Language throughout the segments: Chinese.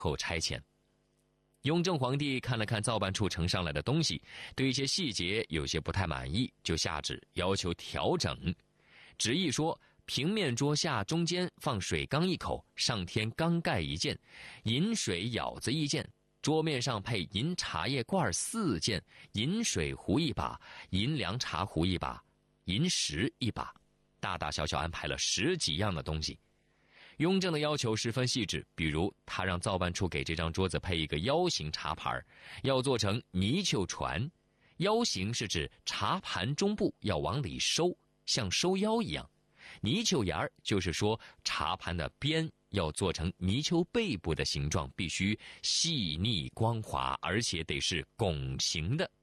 后差遣。雍正皇帝看了看造办处呈上来的东西，对一些细节有些不太满意，就下旨要求调整。旨意说，平面桌下中间放水缸1口，上添缸盖1件，饮水舀子1件，桌面上配银茶叶罐4件，饮水壶1把，银凉茶壶1把，银石1把，大大小小安排了10几样的东西。雍正的要求十分细致，比如他让造办处给这张桌子配一个腰形茶盘，要做成泥鳅船。腰形是指茶盘中部要往里收，像收腰一样。泥鳅沿就是说茶盘的边要做成泥鳅背部的形状，必须细腻光滑，而且得是拱形的。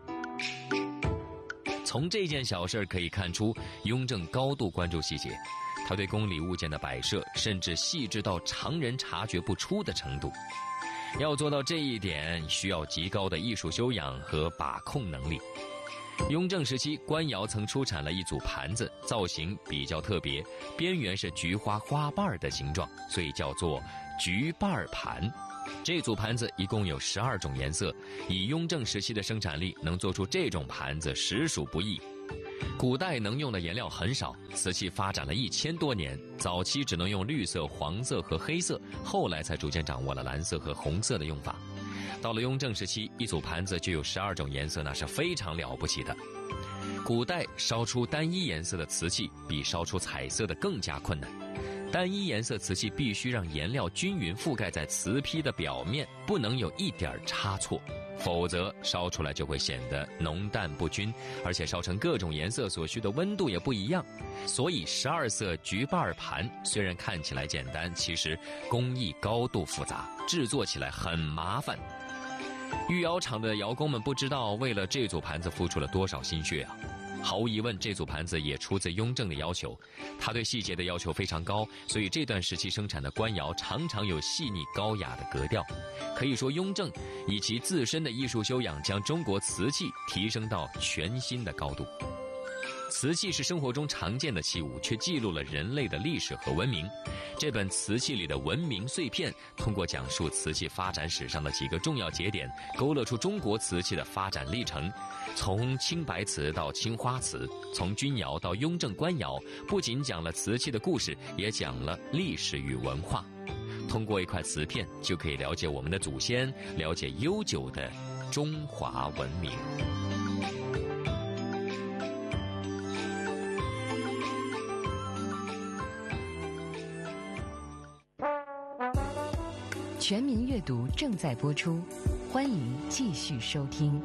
从这件小事可以看出，雍正高度关注细节，他对宫里物件的摆设甚至细致到常人察觉不出的程度。要做到这一点，需要极高的艺术修养和把控能力。雍正时期，官窑曾出产了一组盘子，造型比较特别，边缘是菊花花瓣的形状，所以叫做菊瓣盘。这组盘子一共有12种颜色，以雍正时期的生产力，能做出这种盘子实属不易。古代能用的颜料很少，瓷器发展了1000多年，早期只能用绿色、黄色和黑色，后来才逐渐掌握了蓝色和红色的用法。到了雍正时期，一组盘子就有12种颜色，那是非常了不起的。古代烧出单一颜色的瓷器，比烧出彩色的更加困难。单一颜色瓷器必须让颜料均匀覆盖在瓷坯的表面，不能有一点差错，否则烧出来就会显得浓淡不均，而且烧成各种颜色所需的温度也不一样。所以12色菊瓣盘虽然看起来简单，其实工艺高度复杂，制作起来很麻烦。御窑厂的窑工们不知道为了这组盘子付出了多少心血啊！毫无疑问，这组盘子也出自雍正的要求，他对细节的要求非常高，所以这段时期生产的官窑常常有细腻高雅的格调。可以说，雍正以其自身的艺术修养，将中国瓷器提升到全新的高度。瓷器是生活中常见的器物，却记录了人类的历史和文明。这本瓷器里的文明碎片，通过讲述瓷器发展史上的几个重要节点，勾勒出中国瓷器的发展历程。从青白瓷到青花瓷，从钧窑到雍正官窑，不仅讲了瓷器的故事，也讲了历史与文化。通过一块瓷片，就可以了解我们的祖先，了解悠久的中华文明。 全民阅读正在播出，欢迎继续收听。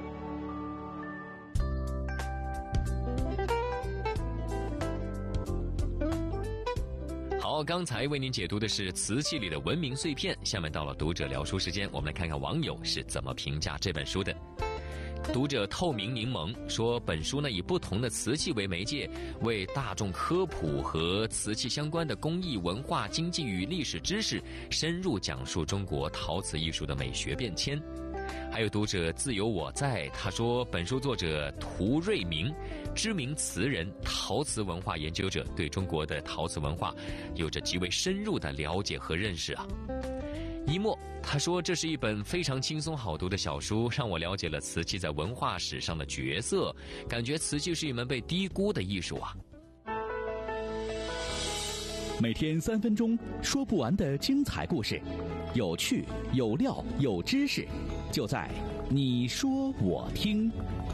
好，刚才为您解读的是瓷器里的文明碎片，下面到了读者聊书时间，我们来看看网友是怎么评价这本书的。读者透明柠檬说，本书呢以不同的瓷器为媒介，为大众科普和瓷器相关的工艺、文化、经济与历史知识，深入讲述中国陶瓷艺术的美学变迁。还有读者自有我在，他说本书作者涂瑞明，知名词人、陶瓷文化研究者，对中国的陶瓷文化有着极为深入的了解和认识啊。一墨他说，这是一本非常轻松好读的小书，让我了解了瓷器在文化史上的角色，感觉瓷器是一门被低估的艺术啊。 每天3分钟，说不完的精彩故事，有趣有料有知识，就在你说我听。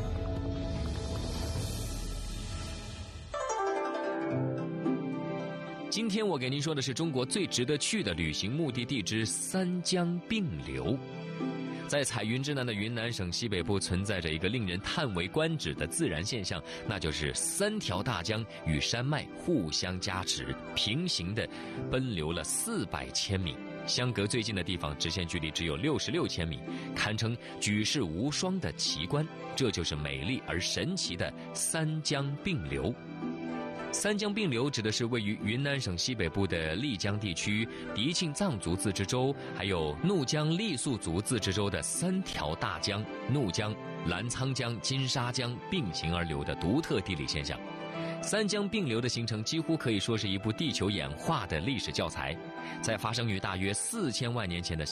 今天我给您说的是中国最值得去的旅行目的地之三江并流。在彩云之南的云南省西北部存在着一个令人叹为观止的自然现象，那就是3条大江与山脉互相夹持，平行的奔流了400千米，相隔最近的地方直线距离只有66千米，堪称举世无双的奇观。这就是美丽而神奇的三江并流。三江并流指的是位于云南省西北部的丽江地区、迪庆藏族自治州还有怒江傈僳族自治州的3条大江怒江、澜沧江、金沙江并行而流的独特地理现象。三江并流的形成几乎可以说是一部地球演化的历史教材。在发生于大约4000万年前的